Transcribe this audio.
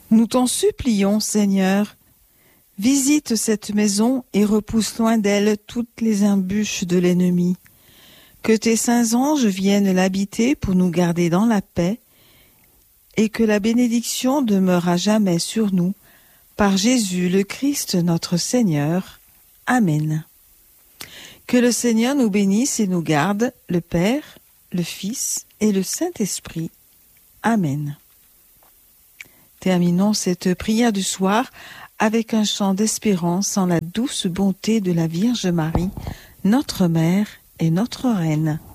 Nous t'en supplions, Seigneur, visite cette maison et repousse loin d'elle toutes les embûches de l'ennemi. Que tes saints anges viennent l'habiter pour nous garder dans la paix, et que la bénédiction demeure à jamais sur nous, par Jésus le Christ notre Seigneur. Amen. Que le Seigneur nous bénisse et nous garde, le Père, le Fils et le Saint-Esprit. Amen. Terminons cette prière du soir avec un chant d'espérance en la douce bonté de la Vierge Marie, notre Mère et notre Reine.